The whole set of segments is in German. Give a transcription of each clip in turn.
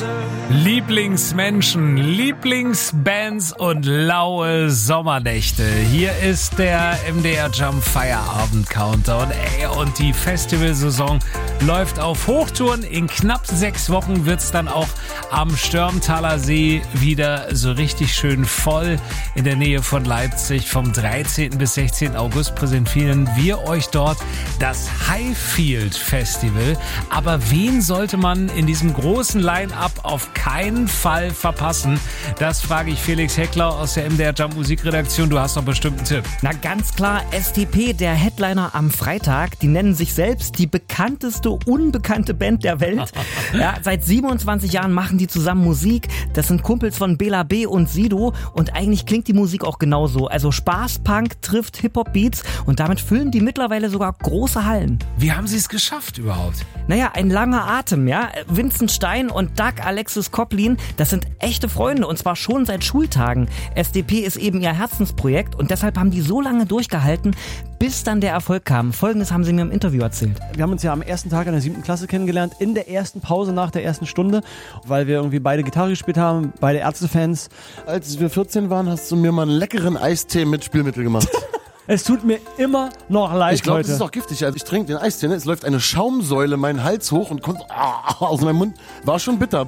Lieblingsmenschen, Lieblingsbands und laue Sommernächte. Hier ist der MDR Jump Feierabend Countdown. Und die Festivalsaison läuft auf Hochtouren. In knapp 6 Wochen wird's dann auch am Störmtaler See wieder so richtig schön voll. In der Nähe von Leipzig vom 13. bis 16. August präsentieren wir euch dort das Highfield Festival. Aber wen sollte man in diesem großen Line-Up auf keinen Fall verpassen? Das frage ich Felix Heckler aus der MDR Jump Musikredaktion. Du hast doch bestimmt einen Tipp. Na ganz klar, STP, der Headliner am Freitag. Die nennen sich selbst die bekannteste unbekannte Band der Welt. Ja, seit 27 Jahren machen die zusammen Musik. Das sind Kumpels von Bela B. und Sido. Und eigentlich klingt die Musik auch genauso. Also Spaß-Punk trifft Hip-Hop-Beats. Und damit füllen die mittlerweile sogar große Hallen. Wie haben sie es geschafft überhaupt? Naja, ein langer Atem, ja. Vincent Stein und Doug Alexis Coplin, das sind echte Freunde und zwar schon seit Schultagen. SDP ist eben ihr Herzensprojekt und deshalb haben die so lange durchgehalten, bis dann der Erfolg kam. Folgendes haben sie mir im Interview erzählt. Wir haben uns ja am ersten Tag in der 7. Klasse kennengelernt, in der ersten Pause nach der ersten Stunde, weil wir irgendwie beide Gitarre gespielt haben, beide Ärztefans. Als wir 14 waren, hast du mir mal einen leckeren Eistee mit Spielmittel gemacht. Es tut mir immer noch leid, Ich glaube, heute. das ist auch giftig. Also ich trinke den Eistee, es läuft eine Schaumsäule meinen Hals hoch und kommt aus meinem Mund. War schon bitter.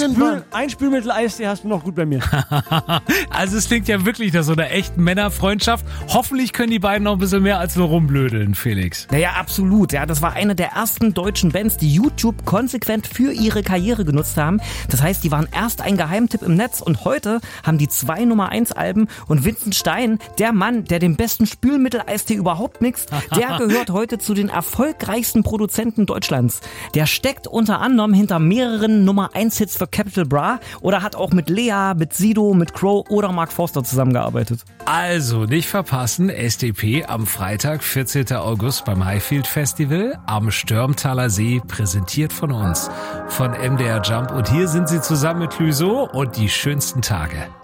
Ein Spülmittel-Eistee hast du noch gut bei mir. Also es klingt ja wirklich nach so einer echten Männerfreundschaft. Hoffentlich können die beiden noch ein bisschen mehr als nur rumblödeln, Felix. Naja, absolut. Ja, das war eine der ersten deutschen Bands, die YouTube konsequent für ihre Karriere genutzt haben. Das heißt, die waren erst ein Geheimtipp im Netz und heute haben die 2 Nummer-1-Alben und Vincent Stein, der Mann, der den besten Spülmittel-Eistee überhaupt mixt, der gehört heute zu den erfolgreichsten Produzenten Deutschlands. Der steckt unter anderem hinter mehreren Nummer-1-Hits für Capital Bra oder hat auch mit Lea, mit Sido, mit Crow oder Mark Forster zusammengearbeitet. Also nicht verpassen, SDP am Freitag, 14. August beim Highfield Festival am Störmtaler See, präsentiert von uns, von MDR Jump. Und hier sind sie zusammen mit Clouseau und die schönsten Tage.